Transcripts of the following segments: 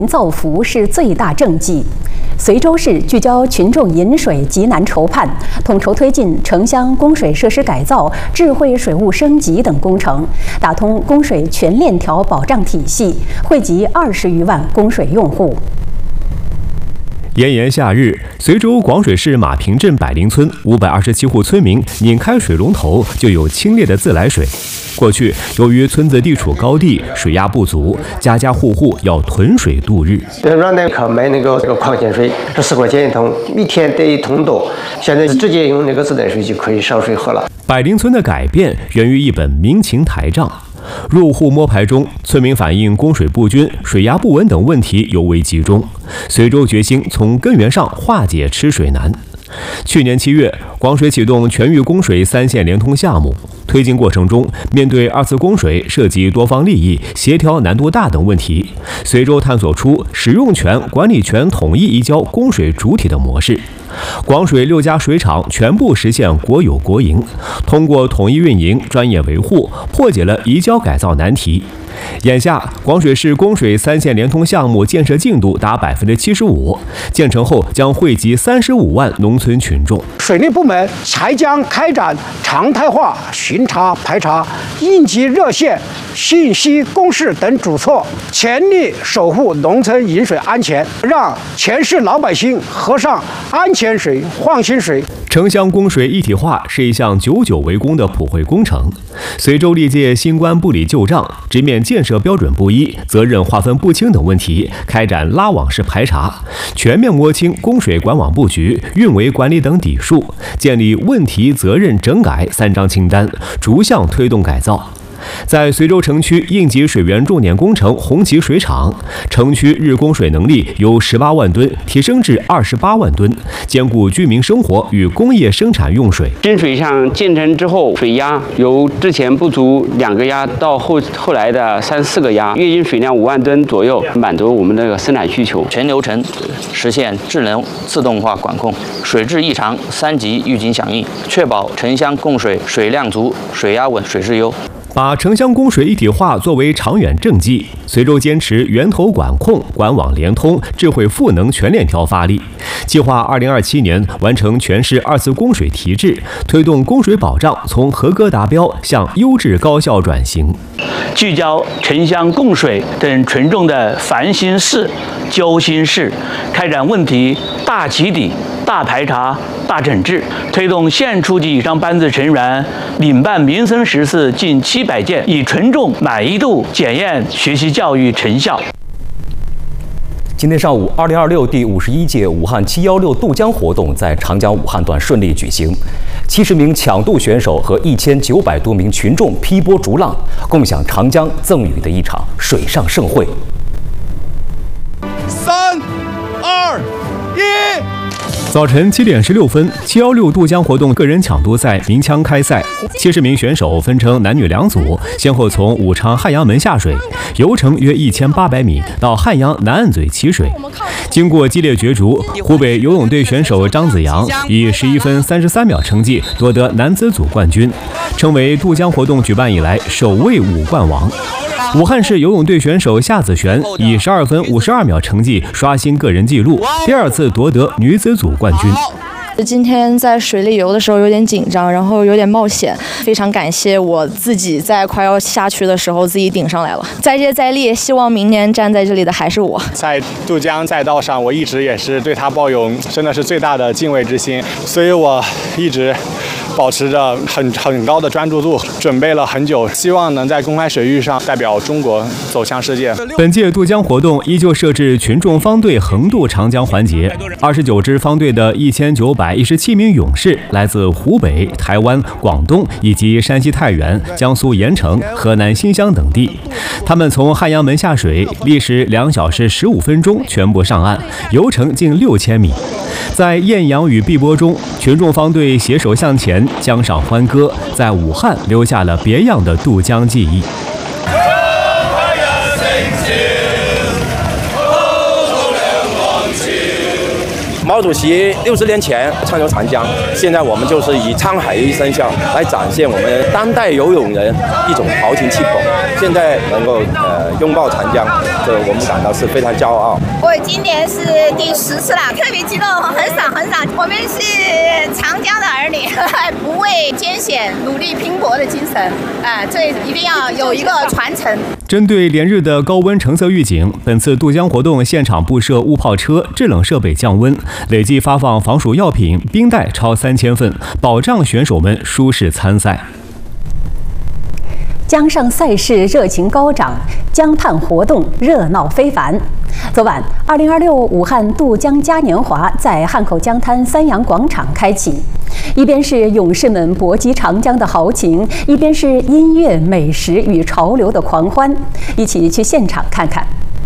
造福是最大政绩。随州市聚焦群众饮水急难筹盼，统筹推进城乡供水设施改造、智慧水务升级等工程，打通供水全链条保障体系，惠及20余万供水用户。 炎炎夏日，随州广水市马坪镇百灵村527户村民拧开水龙头就有清冽的自来水。过去，由于村子地处高地，水压不足，家家户户要囤水度日。 原来可买那个矿泉水是10块钱一桶，一天得1桶多，现在直接用那个自来水就可以烧水喝了。 百灵村的改变源于一本民情台账。 入户摸排中，村民反映供水不均、水压不稳等问题尤为集中。随州决心从根源上化解吃水难。去年7月，广水启动全域供水3线联通项目，推进过程中，面对2次供水涉及多方利益、协调难度大等问题，随州探索出使用权、管理权统一移交供水主体的模式。 广水6家水厂全部实现国有国营，通过统一运营、专业维护，破解了移交改造难题。眼下，广水市供水3线联通项目建设进度达75%，建成后将惠及35万农村群众。 水利部门还将开展常态化巡查排查、应急热线、信息公示等举措，全力守护农村饮水安全，让全市老百姓喝上安全水、放心水。 城乡供水一体化是一项久久为功的普惠工程。随州历届新官不理旧账，直面建设标准不一、责任划分不清等问题，开展拉网式排查，全面摸清供水管网布局、运维管理等底数，建立问题、责任、整改3张清单，逐项推动改造。 在随州城区应急水源重点工程红旗水厂，城区日供水能力由18万吨提升至28万吨，兼顾居民生活与工业生产用水。 新水厂建成之后，水压由之前不足2个压到后来的3、4个压，月均水量5万吨左右，满足我们的生产需求。 全流程实现智能自动化管控，水质异常3级预警响应，确保城乡供水水量足、水压稳、水质优。 把城乡供水一体化作为长远政绩，随州坚持源头管控、管网联通、智慧赋能全链条发力，计划2027年完成全市2次供水提质，推动供水保障从合格达标向优质高效转型。 聚焦城乡供水等群众的烦心事、揪心事，开展问题大起底、大排查、大整治，推动县处级以上班子成员领办民生实事近700件，以群众满意度检验学习教育成效。 今天上午，2026第51届武汉716渡江活动在长江武汉段顺利举行，70名抢渡选手和1900多名群众劈波逐浪，共享长江赠予的一场水上盛会。 3、2、1。 早晨7点16分，716渡江活动个人抢渡赛鸣枪开赛，70名选手分成男女2组，先后从武昌汉阳门下水，游程约1800米，到汉阳南岸嘴起水。经过激烈角逐，湖北游泳队选手张子阳以11分33秒成绩夺得男子组冠军，成为渡江活动举办以来首位5冠王。 武汉市游泳队选手夏子璇以12分52秒成绩刷新个人纪录，第2次夺得女子组冠军。 今天在水里游的时候有点紧张，然后有点冒险，非常感谢我自己在快要下去的时候自己顶上来了，再接再厉，希望明年站在这里的还是我。 在渡江赛道上，我一直也是对他抱有真的是最大的敬畏之心，所以我一直保持着很高的专注度，准备了很久，希望能在公开水域上代表中国走向世界。 本届渡江活动依旧设置群众方队横渡长江环节，29支方队的1917名勇士来自湖北、台湾、广东以及山西太原、江苏盐城、河南新乡等地。他们从汉阳门下水，历时2小时15分钟全部上岸，游程近6000米。在艳阳与碧波中，群众方队携手向前，江上欢歌，在武汉留下了别样的渡江记忆。 1、 毛主席60年前畅游长江，现在我们就是以沧海一声笑来展现我们当代游泳人一种豪情气魄。现在能够拥抱长江，这我们感到是非常骄傲。 我今年是第10次了，特别激动，很爽。我们是长江的儿女，不畏艰险、努力拼搏的精神，这一定要有一个传承。 针对连日的高温橙色预警，本次渡江活动现场布设雾炮车、制冷设备降温，累计发放防暑药品、冰袋超3000份，保障选手们舒适参赛。 江上赛事热情高涨，江畔活动热闹非凡。昨晚，2026武汉渡江嘉年华在汉口江滩三阳广场开启，一边是勇士们搏击长江的豪情，一边是音乐、美食与潮流的狂欢。一起去现场看看。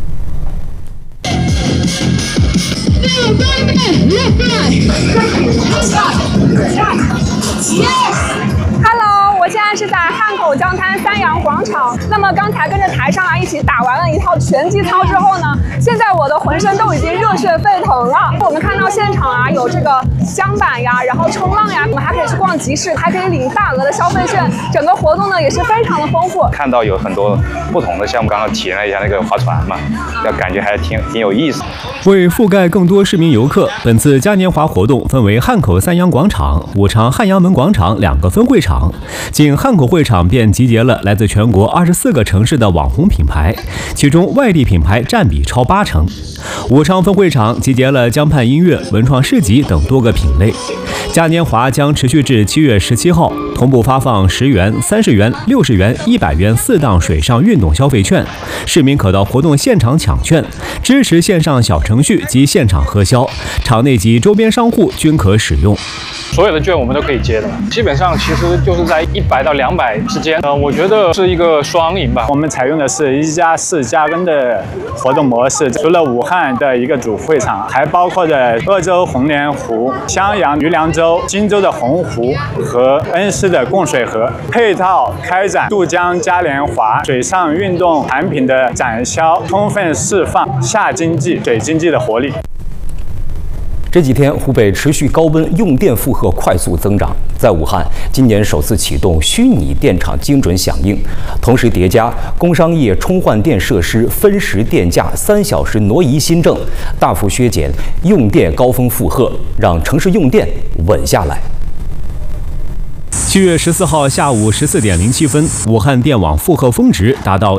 Hello， 我现在是在汉口江滩三阳广场。那么刚才跟着台上一起打完了一套拳击操之后呢，现在我的浑身都已经热血沸腾了。我们看到现场有这个桨板呀，然后冲浪呀，我们还可以去逛集市，还可以领大额的消费券。整个活动呢也是非常的丰富。 看到有很多不同的项目，刚刚体验了一下那个划船嘛，感觉还挺有意思。 为覆盖更多市民游客，本次嘉年华活动分为汉口三阳广场、武昌汉阳门广场2个分会场。仅汉口会场便集结了来自全国24个城市的网红品牌，其中外地品牌占比超80%。武昌分会场集结了江畔音乐、文创市集等多个品类。嘉年华将持续至7月17号，同步发放10元、30元、60元、100元4档水上运动消费券，市民可到活动现场抢券，支持线上小程序及现场核销，场内及周边商户均可使用。 所有的券我们都可以接的，基本上其实就是在100到200之间。我觉得是一个双赢吧。 我们采用的是1+4+N的活动模式，除了武汉的一个主会场，还包括着鄂州红莲湖、襄阳余梁洲、荆州的洪湖和恩施的供水河，配套开展渡江嘉年华水上运动产品的展销，充分释放夏经济、水经济的活力。 这几天，湖北持续高温，用电负荷快速增长。在武汉，今年首次启动虚拟电厂精准响应，同时叠加工商业充换电设施分时电价3小时挪移新政，大幅削减用电高峰负荷，让城市用电稳下来。 7月14号下午14点07分，武汉电网负荷峰值达到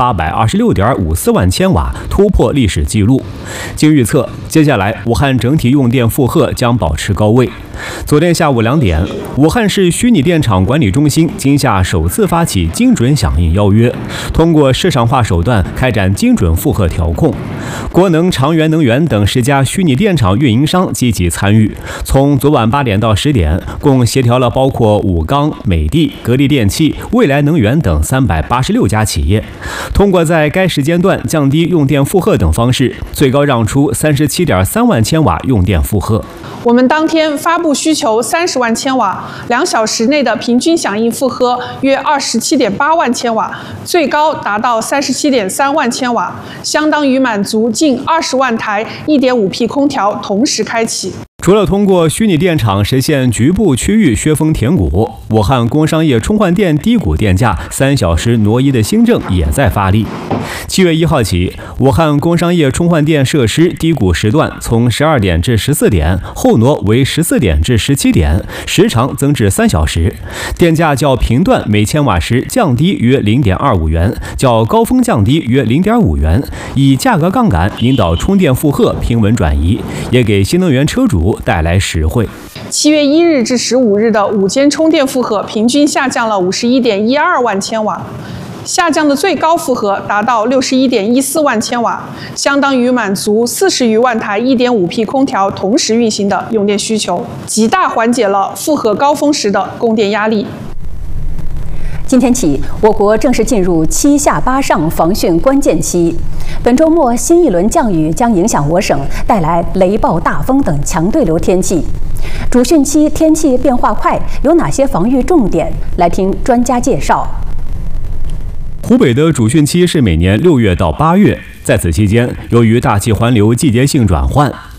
1826.54万千瓦，突破历史记录。经预测，接下来武汉整体用电负荷将保持高位。昨天下午2点，武汉市虚拟电厂管理中心今夏首次发起精准响应邀约，通过市场化手段开展精准负荷调控。国能、长源能源等10家虚拟电厂运营商积极参与，从昨晚8点到10点，共协调了包括武钢、美的、格力电器、未来能源等386家企业，通过在该时间段降低用电负荷等方式，最高让出37.3万千瓦用电负荷。 我们当天发布需求30万千瓦，2小时内的平均响应负荷约27.8万千瓦，最高达到37.3万千瓦，相当于满足近20万台 1.5P 空调同时开启。 除了通过虚拟电厂实现局部区域削峰填谷，武汉工商业充换电低谷电价3小时挪移的新政也在发力。7月1号起，武汉工商业充换电设施低谷时段从12点至14点后挪为14点至17点，时长增至3小时，电价较频段每千瓦时降低约0.25元，较高峰降低约0.5元，以价格杠杆引导充电负荷平稳转移，也给新能源车主带来实惠。 7月1日至15日的午间充电负荷平均下降了51.12万千瓦，下降的最高负荷达到61.14万千瓦，相当于满足40余万台 1.5P 空调同时运行的用电需求，极大缓解了负荷高峰时的供电压力。 今天起，我国正式进入7下8上防汛关键期。本周末，新一轮降雨将影响我省，带来雷暴、大风等强对流天气。主汛期天气变化快，有哪些防御重点？来听专家介绍。 湖北的主汛期是每年6月到8月，在此期间，由于大气环流季节性转换，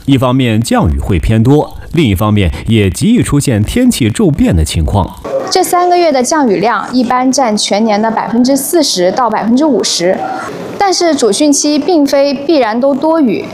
一方面降雨会偏多，另一方面也极易出现天气骤变的情况。 这3个月的降雨量一般占全年的40%到50%，但是主汛期并非必然都多雨，